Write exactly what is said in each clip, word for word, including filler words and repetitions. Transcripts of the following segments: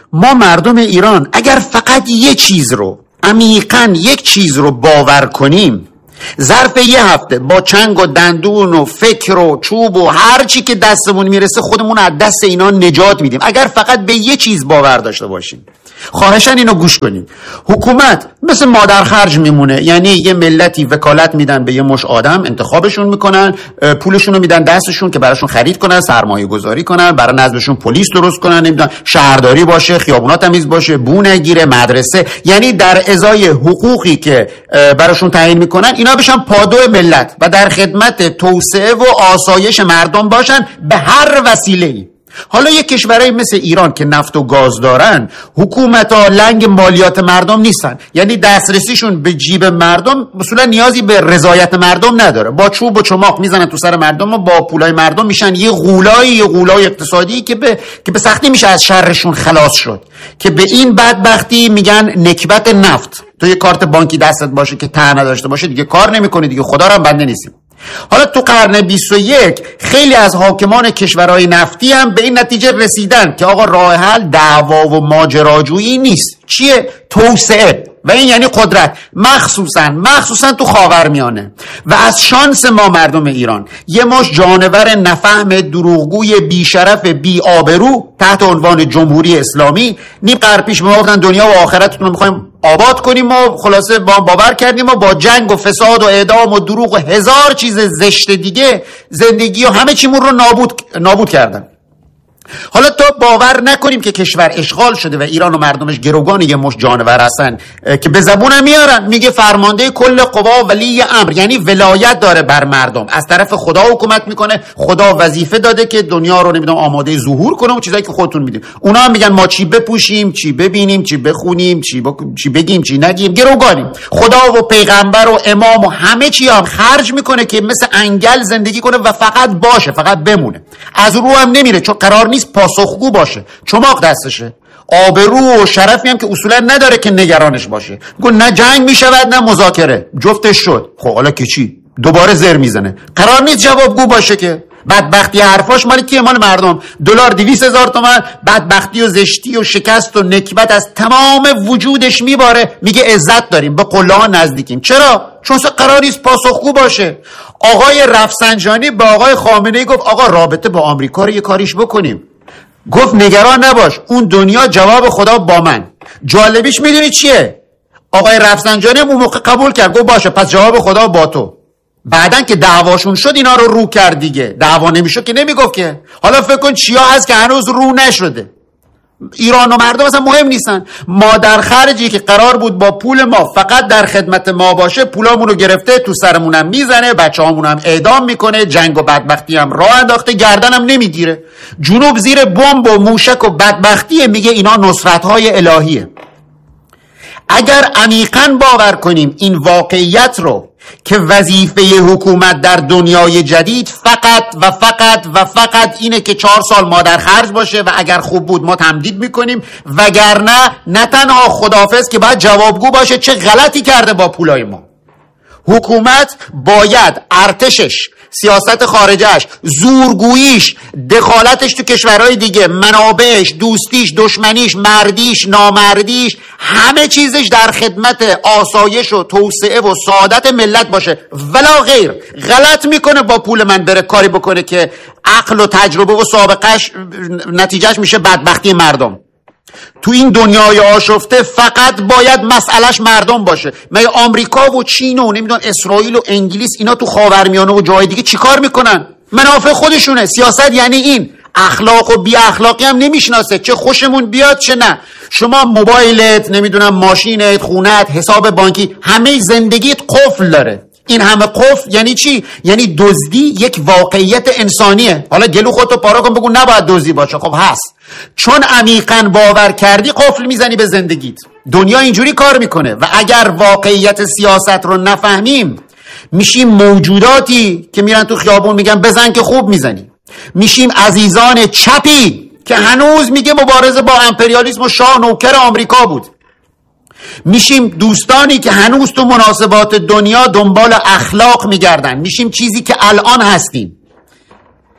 ما مردم ایران اگر فقط یه چیز رو عمیقاً یک چیز رو باور کنیم، ظرف یه هفته با چنگ و دندون و فکر و چوب و هر چی که دستمون میرسه خودمون از دست اینا نجات میدیم. اگر فقط به یه چیز باور داشته باشیم، خواهشاً اینو گوش کنیم، حکومت مثل مادر خرج میمونه. یعنی یه ملتی وکالت میدن به یه مش آدم، انتخابشون میکنن، پولشون رو میدن دستشون که براشون خرید کنن، سرمایه گذاری کنن، برای نزدشون پلیس درست کنن، نمیدونم شهرداری باشه، خیابونا تمیز باشه، بو نگیره، مدرسه. یعنی در ازای حقوقی که براشون تعیین میکنن اینا بشن پادو ملت و در خدمت توسعه و آسایش مردم باشن به هر وسیله‌ای. حالا یک کشورهای مثل ایران که نفت و گاز دارن، حکومت ها لنگ مالیات مردم نیستن، یعنی دسترسیشون به جیب مردم اصولا نیازی به رضایت مردم نداره. با چوب و چماق میزنن تو سر مردم و با پولای مردم میشن یه غولای یه غولای اقتصادی که به که به سختی میشه از شرشون خلاص شد. که به این بدبختی میگن نکبت نفت. تو یه کارت بانکی دستت باشه که ته نداشته باشه دیگه کار نمیکنه دیگه، خدا رو هم بنده نیستیم. حالا تو قرن بیست و یک خیلی از حاکمان کشورهای نفتی هم به این نتیجه رسیدن که آقا راه حل دعوا و ماجراجویی نیست. چیه؟ توسعه. و این یعنی قدرت، مخصوصا مخصوصا تو خاورمیانه. و از شانس ما مردم ایران یه مش جانور نفهم دروغگوی بیشرف بی آبرو تحت عنوان جمهوری اسلامی نیم قرن پیش به ما گفتن دنیا و آخرتتون رو میخوایم آباد کنیم و خلاصه با باور کردیم و با جنگ و فساد و اعدام و دروغ و هزار چیز زشت دیگه زندگی و همه چیمون رو نابود نابود کردن. حالا تا باور نکنیم که کشور اشغال شده و ایران و مردمش گروگان یه مش جانور هستن که به زبونم میارن. میگه فرمانده کل قوا ولی امر، یعنی ولایت داره بر مردم، از طرف خدا حکومت میکنه، خدا وظیفه داده که دنیا رو نمیدونم آماده ظهور کنه و چیزایی که خودتون میدید. اونا هم میگن ما چی بپوشیم، چی ببینیم، چی بخونیم، چی, بک... چی بگیم، چی نگیم، گروگانیم. خدا و پیغمبر و امام و همه چی هم خرج میکنه که مثل انگل زندگی کنه و فقط باشه، فقط بمونه، از رو هم نمیره، چون قرار نیست پاسخگو باشه، چماق دستشه. آبرو و شرفی هم که اصولا نداره که نگرانش باشه. گفت نه جنگ میشود نه مذاکره، جفتش شد. خب حالا که چی؟ دوباره زر میزنه، قرار نیست جوابگو باشه که. بدبختی حرفاش مال کیه؟ مال مردم. دلار دویست هزار تومان، بدبختی و زشتی و شکست و نکبت از تمام وجودش میباره. میگه عزت داریم، به قله نزدیکیم. چرا؟ چون قرار نیست پاسخگو باشه. آقای رفسنجانی با آقای خامنه‌ای گفت آقا رابطه با آمریکا رو یه کاریش بکنیم. گفت نگران نباش، اون دنیا جواب خدا با من. جالبیش میدونی چیه؟ آقای رفسنجانی اون موقع قبول کرد، گفت باشه پس جواب خدا با تو. بعدن که دعواشون شد اینا رو رو کرد دیگه. دعوا نمیشد که نمیگفت که. حالا فکر کن چیا هست که هنوز رو نشده. ایران و مردم اصلا مهم نیستن. مادر خرجی که قرار بود با پول ما فقط در خدمت ما باشه، پولامون رو گرفته تو سرمونم میزنه، بچه‌هامونم اعدام میکنه، جنگ و بدبختی هم راه انداخته، گردنم نمیگیره. جنوب زیر بمب و موشک و بدبختیه، میگه اینا نصرت‌های الهیه. اگر عمیقاً باور کنیم این واقعیت رو که وظیفه حکومت در دنیای جدید فقط و فقط و فقط اینه که چهار سال مادر خرج باشه و اگر خوب بود ما تمدید میکنیم، وگرنه نه تنها خداحافظ که باید جوابگو باشه چه غلطی کرده با پولای ما. حکومت باید ارتشش، سیاست خارجش، زورگوییش، دخالتش تو کشورهای دیگه، منابعش، دوستیش، دشمنیش، مردیش، نامردیش، همه چیزش در خدمت آسایش و توسعه و سعادت ملت باشه، ولا غیر. غلط میکنه با پول من بره کاری بکنه که عقل و تجربه و سابقش نتیجهش میشه بدبختی مردم. تو این دنیای آشفته فقط باید مسئلهش مردم باشه. مگه آمریکا و چین و نمیدونم اسرائیل و انگلیس اینا تو خاورمیانه و جای دیگه چیکار میکنن؟ منافع خودشونه. سیاست یعنی این. اخلاق و بی اخلاقی هم نمیشناسه، چه خوشمون بیاد چه نه. شما موبایلت، نمیدونم ماشینت، خونت، حساب بانکی، همه زندگیت قفل داره. این همه قفل یعنی چی؟ یعنی دزدی یک واقعیت انسانیه. حالا گلو خودتو پارا کن بگو نباید دزدی باشه، خب هست. چون عمیقاً باور کردی قفل میزنی به زندگیت. دنیا اینجوری کار میکنه و اگر واقعیت سیاست رو نفهمیم میشیم موجوداتی که میرن تو خیابون میگن بزن که خوب میزنی. میشیم عزیزان چپی که هنوز میگه مبارزه با امپریالیسم و شاه نوکر آمریکا بود. میشیم دوستانی که هنوز تو مناسبات دنیا دنبال اخلاق میگردن. میشیم چیزی که الان هستیم.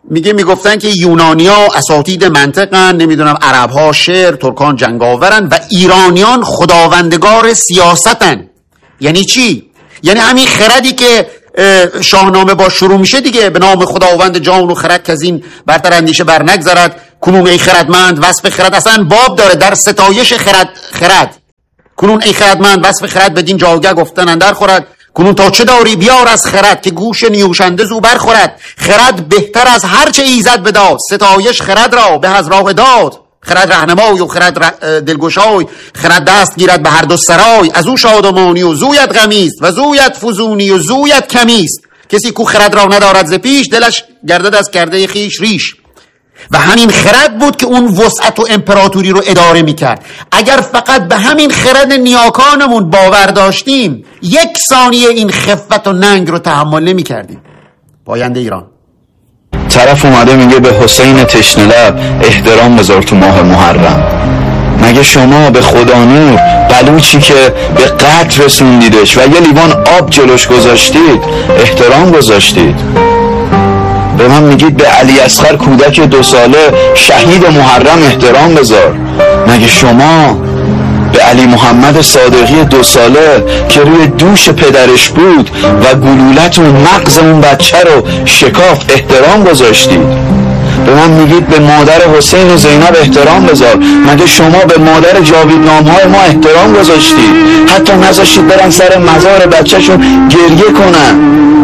میگه میگفتن که یونانیا اساتید منطقن، نمیدونم عربها شعر، ترکان جنگاورن و ایرانیان خداوندگار سیاستن. یعنی چی؟ یعنی همین خردی که شاهنامه با شروع میشه دیگه، به نام خداوند جان و خرد که از این برتر اندیشه بر نگذرد، کنون ای خردمند وصف خرد، اصلا باب داره در ستایش خرد. خرد کنون ای خردمند وصف خرد بدین جاگه گفتن اندر خورد، کنون تا چه داری بیار از خرد که گوش نیوشنده زو برخورد. خرد بهتر از هر چه ایزد بداد، ستایش خرد را به از راه داد. خرد رهنمای و خرد دلگشای، خرد دست گیرد به هر دو سرای. از او شادمانی و زویت غمیست، و زویت فزونی و زویت کمیست. کسی کو خرد را ندارد ز پیش، دلش گردد از کرده خیش ریش. و همین خرد بود که اون وسعت و امپراتوری رو اداره میکرد. اگر فقط به همین خرد نیاکانمون باور داشتیم، یک ثانیه این خفت و ننگ رو تحمل نمیکردیم. پاینده ایران. طرف اومده میگه به حسین تشنه لب احترام بذار تو ماه محرم. مگه شما به خدا نور بلوچی که به قتل رسوندیدش و یه لیوان آب جلوش گذاشتید احترام گذاشتید؟ به من میگید به علی اصغر کودک دو ساله شهید محرم احترام بذار. مگه شما به علی محمد صادقی دو ساله که روی دوش پدرش بود و گلولت و مغز اون بچه رو شکاف احترام گذاشتید؟ به من میگید به مادر حسین و زینب احترام بذار. مگه شما به مادر جاویدنامهای ما احترام گذاشتید؟ حتی نذاشتید برن سر مزار بچهشون گریه کنن.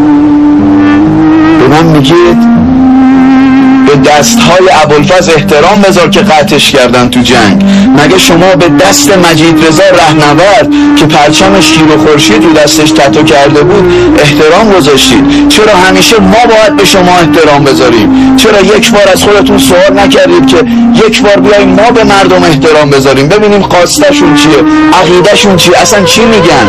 به من میگید به دستهای ابوالفضل احترام بذار که قطعش کردن تو جنگ. مگه شما به دست مجید رضا رهنورد که پرچم شیر و خورشید رو دستش تتو کرده بود احترام گذاشتید؟ چرا همیشه ما باید به شما احترام بذاریم؟ چرا یک بار از خودتون سوال نکردید که یک بار بیاییم ما به مردم احترام بذاریم، ببینیم خواستشون چیه، عقیدهشون چیه، اصلا چی میگن؟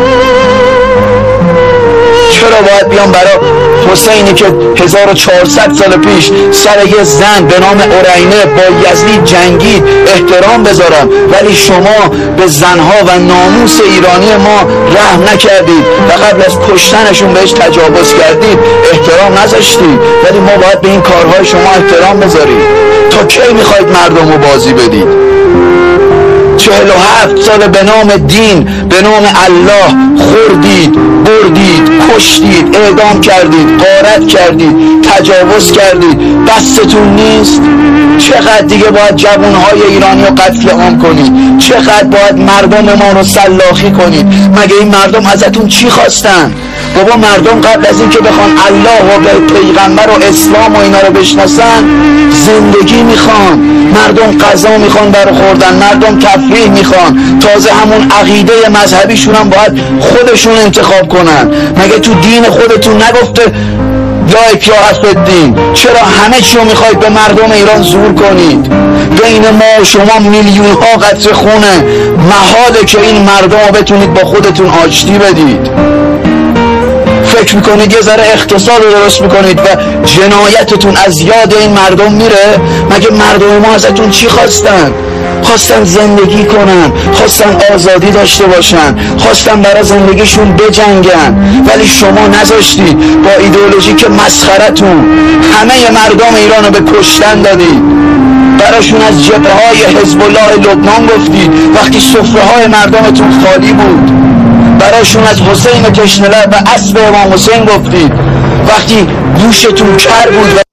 چرا باید بیان برای حسینی که هزار و چهارصد سال پیش سر یه زن به نام ارینه با یزدی جنگید احترام بذارم، ولی شما به زنها و ناموس ایرانی ما رحم نکردید و قبل از کشتنشون بهش تجاوز کردید احترام نذاشتید؟ ولی ما باید به این کارهای شما احترام بذاریم. تا کی میخواید مردم رو بازی بدید؟ چهل و هفت سال به نام دین، به نام الله خوردید، بردید، کشتید، اعدام کردید، غارت کردید، تجاوز کردید. دستتون نیست؟ چقدر دیگه باید جوانهای ایرانی رو قتل عام کنید؟ چقدر باید مردم ما رو سلاخی کنید؟ مگه این مردم ازتون چی خواستن؟ بابا مردم قبل از این که بخوان الله و به پیغمبر و اسلام و اینا رو بشناسن زندگی میخوان، مردم غذا میخوان برای خوردن، مردم تفریح میخوان، تازه همون عقیده مذهبیشون هم باید خودشون انتخاب کنن. مگه تو دین خودتون نگفته لا اکراه فی الدین؟ چرا همه چی رو میخواید به مردم ایران زور کنید؟ بین ما و شما میلیون ها قطره خونه، محاله که این مردم رو بتونید با خودتون آشتی بدید. فکر میکنید یه ذره اقتصاد رو درست میکنید و جنایتتون از یاد این مردم میره؟ مگه مردم ما ازتون چی خواستن؟ خواستن زندگی کنن، خواستن آزادی داشته باشن، خواستن برای زندگیشون بجنگن، ولی شما نذاشتید. با ایدئولوژی که مسخرتون همه مردم ایران رو به کشتن دادید. براشون از جبهه های حزب الله لبنان گفتید وقتی سفره های مردمتون خالی بود. براشون از حسین تشنه لب و اسب امام حسین گفتید وقتی گوشتون کر بود.